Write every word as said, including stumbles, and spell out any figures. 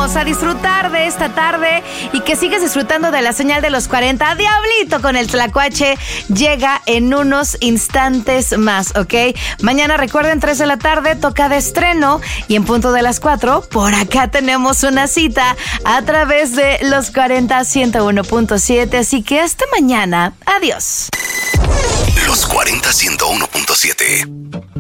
Vamos a disfrutar de esta tarde y que sigues disfrutando de la señal de los cuarenta. Diablito con el Tlacuache llega en unos instantes más, ¿ok? Mañana, recuerden, tres de la tarde, toca de estreno. Y en punto de las cuatro, por acá tenemos una cita a través de los cuarenta ciento uno punto siete. Así que hasta mañana. Adiós. Los cuarenta ciento uno punto siete.